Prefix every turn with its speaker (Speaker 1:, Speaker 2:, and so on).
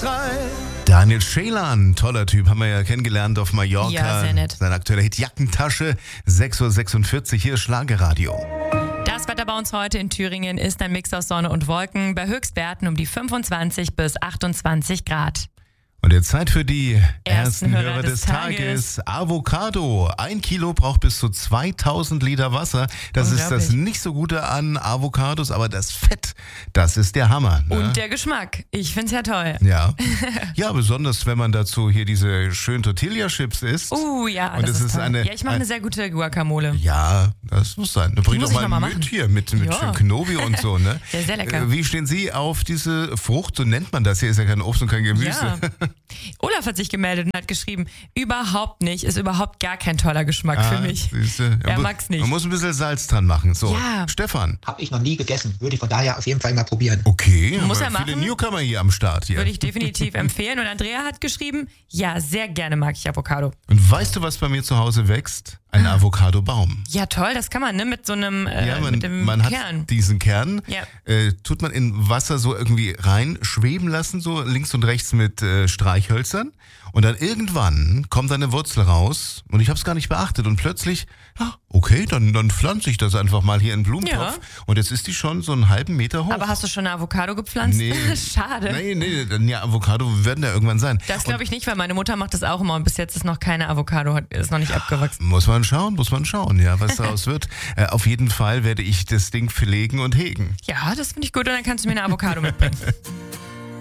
Speaker 1: rein.
Speaker 2: Daniel Ceylan, toller Typ, haben wir ja kennengelernt auf Mallorca.
Speaker 3: Ja, sehr nett.
Speaker 2: Sein aktueller Hit Jackentasche, 6.46 Uhr, hier ist Schlagerradio.
Speaker 3: Das Wetter bei uns heute in Thüringen ist ein Mix aus Sonne und Wolken bei Höchstwerten um die 25 bis 28 Grad.
Speaker 2: Und jetzt Zeit für die ersten
Speaker 3: Ersten
Speaker 2: Hörer des Tages. Avocado. 1 Kilo braucht bis zu 2000 Liter Wasser. Das ist das nicht so Gute an Avocados, aber das Fett, das ist der Hammer. Ne?
Speaker 3: Und der Geschmack. Ich find's ja toll.
Speaker 2: Ja. Ja, besonders wenn man dazu hier diese schönen Tortilla-Chips isst.
Speaker 3: Ja,
Speaker 2: Und
Speaker 3: das ist toll.
Speaker 2: eine.
Speaker 3: Ja, ich mache eine sehr gute Guacamole.
Speaker 2: Ja, das muss sein. Bring
Speaker 3: Muss
Speaker 2: doch
Speaker 3: ich noch
Speaker 2: mal
Speaker 3: mal
Speaker 2: mit
Speaker 3: machen.
Speaker 2: hier, mit schön Knobi und so, ne?
Speaker 3: Ja, sehr lecker.
Speaker 2: Wie stehen Sie auf diese Frucht? So nennt man das. Hier ist ja kein Obst und kein Gemüse.
Speaker 3: Ja. Olaf hat sich gemeldet und hat geschrieben, überhaupt nicht, ist überhaupt gar kein toller Geschmack für mich.
Speaker 2: Siehste.
Speaker 3: Er mag's nicht.
Speaker 2: Man muss ein bisschen Salz dran machen. So,
Speaker 3: Ja.
Speaker 2: Stefan.
Speaker 4: Habe ich noch nie gegessen. Würde ich von daher auf jeden Fall mal probieren.
Speaker 2: Okay,
Speaker 3: Muss
Speaker 2: aber
Speaker 3: er
Speaker 2: viele
Speaker 3: machen.
Speaker 2: Newcomer hier am Start hier.
Speaker 3: Würde ich definitiv empfehlen. Und Andrea hat geschrieben, ja, sehr gerne mag ich Avocado.
Speaker 2: Und weißt du, was bei mir zu Hause wächst? Ein Avocadobaum.
Speaker 3: Ja, toll, das kann man, ne? Mit so einem mit dem
Speaker 2: man hat
Speaker 3: Kern.
Speaker 2: diesen Kern,
Speaker 3: Ja.
Speaker 2: tut man in Wasser so irgendwie rein schweben lassen, so links und rechts mit Streichhölzern. Und dann irgendwann kommt eine Wurzel raus und ich habe es gar nicht beachtet und plötzlich, ja, okay, dann pflanze ich das einfach mal hier in den Blumentopf
Speaker 3: Ja.
Speaker 2: und jetzt ist die schon so einen halben Meter hoch.
Speaker 3: Aber hast du schon eine Avocado gepflanzt?
Speaker 2: Nee.
Speaker 3: Schade.
Speaker 2: Nee, ja, Avocado werden da irgendwann sein.
Speaker 3: Das glaube ich nicht, weil meine Mutter macht das auch immer und bis jetzt ist noch keine Avocado, ist noch nicht abgewachsen.
Speaker 2: Muss man schauen, ja, was daraus wird. Auf jeden Fall werde ich das Ding pflegen und hegen.
Speaker 3: Ja, das finde ich gut und dann kannst du mir eine Avocado mitbringen.